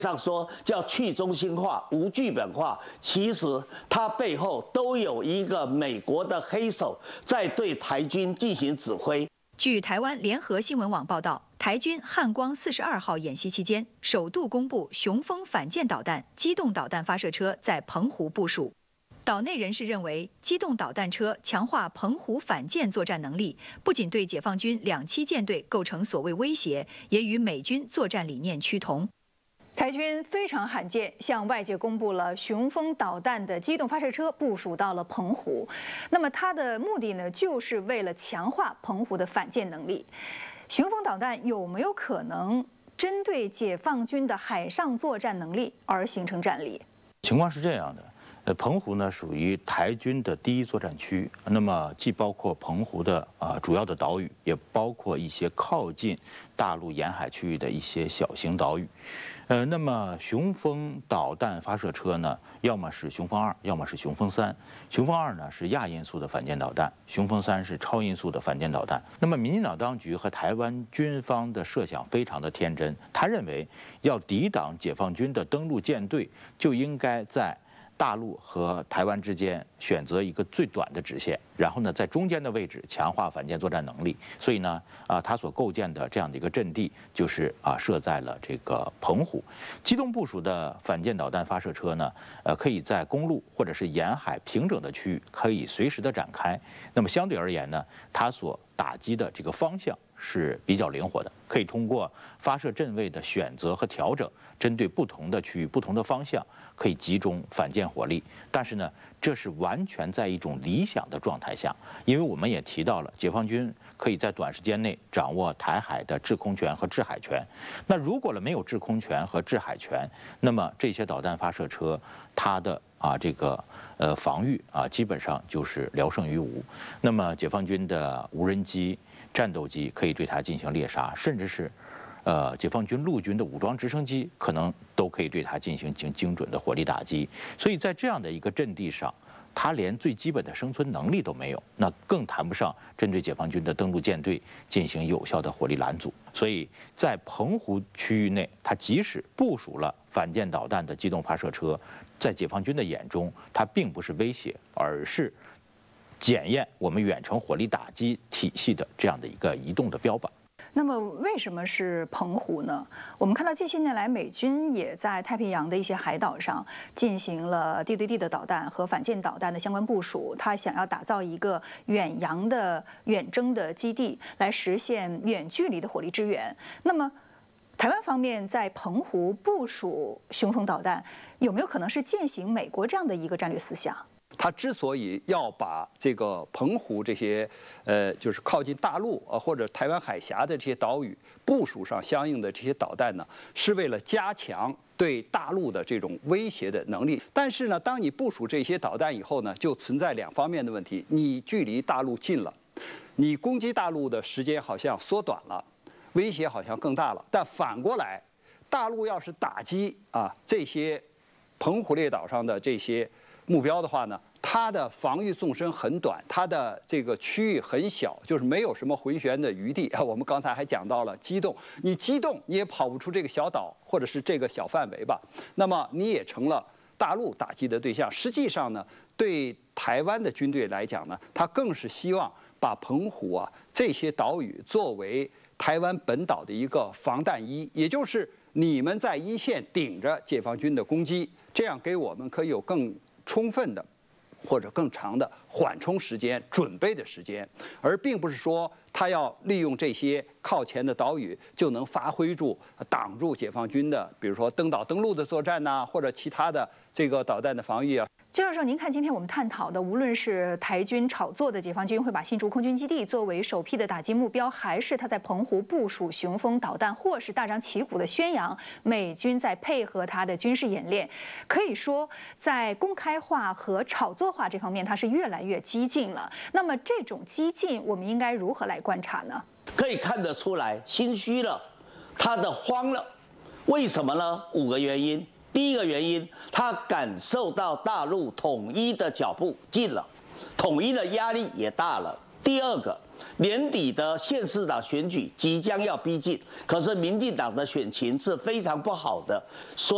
上说叫去中心化、无剧本化，其实它背后都有一个美国的黑手在对台军进行指挥。 据台湾联合新闻网报道，台军汉光42号演习期间，首度公布雄风反舰导弹机动导弹发射车在澎湖部署。岛内人士认为，机动导弹车强化澎湖反舰作战能力，不仅对解放军2栖舰队构成所谓威胁，也与美军作战理念趋同。台军非常罕见，向外界公布了雄风导弹的机动发射车部署到了澎湖。那么它的目的呢，就是为了强化澎湖的反舰能力。雄风导弹有没有可能针对解放军的海上作战能力而形成战力？ 情况是这样的。澎湖呢属于台军的第1作战区，那么既包括澎湖的主要的岛屿，也包括一些靠近大陆沿海区域的一些小型岛屿。那么雄风导弹发射车呢，要么是雄风2，要么是雄风3。雄风2呢是亚音速的反舰导弹，雄风3是超音速的反舰导弹。那么民进党当局和台湾军方的设想非常的天真，他认为要抵挡解放军的登陆舰队，就应该在大陆和台湾之间选择一个最短的直线，然后呢，在中间的位置强化反舰作战能力。所以呢，他所构建的这样的一个阵地，就是设在了这个澎湖。机动部署的反舰导弹发射车呢，可以在公路或者是沿海平整的区域可以随时的展开。那么相对而言呢，它所打击的这个方向是比较灵活的，可以通过发射阵位的选择和调整，针对不同的区域、不同的方向，可以集中反舰火力。但是呢，这是完全在一种理想的状态下，因为我们也提到了，解放军可以在短时间内掌握台海的制空权和制海权。那如果没有制空权和制海权，那么这些导弹发射车它的防御基本上就是聊胜于无。那么解放军的无人机、战斗机可以对它进行猎杀，甚至是解放军陆军的武装直升机可能都可以对它进行精准的火力打击。所以在这样的一个阵地上，它连最基本的生存能力都没有，那更谈不上针对解放军的登陆舰队进行有效的火力拦阻。所以在澎湖区域内，它即使部署了反舰导弹的机动发射车，在解放军的眼中，它并不是威胁，而是检验我们远程火力打击体系的这样的一个移动的标靶。 那么为什么是澎湖呢？我们看到近些年来，美军也在太平洋的一些海岛上进行了地对地的导弹和反舰导弹的相关部署。他想要打造一个远洋的远征的基地，来实现远距离的火力支援。那么，台湾方面在澎湖部署雄风导弹，有没有可能是践行美国这样的一个战略思想？ 他之所以要把这个澎湖这些就是靠近大陆或者台湾海峡的这些岛屿部署上相应的这些导弹呢，是为了加强对大陆的这种威胁的能力。但是呢，当你部署这些导弹以后呢，就存在2方面的问题：你距离大陆近了，你攻击大陆的时间好像缩短了，威胁好像更大了。但反过来，大陆要是打击这些澎湖列岛上的这些目标的话呢，它的防御纵深很短，它的这个区域很小，就是没有什么回旋的余地。我们刚才还讲到了机动，你机动你也跑不出这个小岛或者是这个小范围吧，那么你也成了大陆打击的对象。实际上呢，对台湾的军队来讲呢，他更是希望把澎湖这些岛屿作为台湾本岛的一个防弹衣，也就是你们在一线顶着解放军的攻击，这样给我们可以有更充分的或者更长的缓冲时间、准备的时间，而并不是说他要利用这些靠前的岛屿就能发挥住挡住解放军的，比如说登岛登陆的作战呐，或者其他的这个导弹的防御。 周教授，您看今天我们探讨的，无论是台军炒作的解放军会把新竹空军基地作为首批的打击目标，还是他在澎湖部署雄风导弹，或是大张旗鼓的宣扬美军在配合他的军事演练，可以说在公开化和炒作化这方面，它是越来越激进了。那么这种激进，我们应该如何来观察呢？ 可以看得出来，心虚了，他的慌了，为什么呢？5个原因。第一个原因，他感受到大陆统一的脚步近了，统一的压力也大了。第二个，年底的县市长选举即将要逼近，可是民进党的选情是非常不好的，所